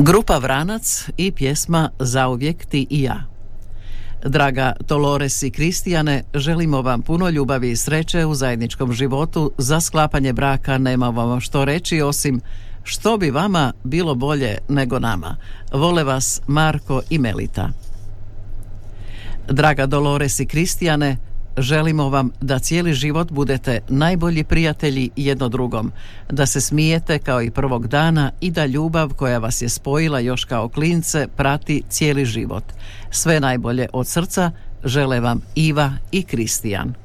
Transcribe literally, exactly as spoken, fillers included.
Grupa Vranac i pjesma Zauvijek ti i ja. Draga Dolores i Kristijane, želimo vam puno ljubavi i sreće u zajedničkom životu. Za sklapanje braka nema vam što reći osim što bi vama bilo bolje nego nama. Vole vas Marko i Melita. Draga Dolores i Kristijane, želimo vam da cijeli život budete najbolji prijatelji jedno drugom, da se smijete kao i prvog dana i da ljubav koja vas je spojila još kao klince prati cijeli život. Sve najbolje od srca žele vam Iva i Kristijan.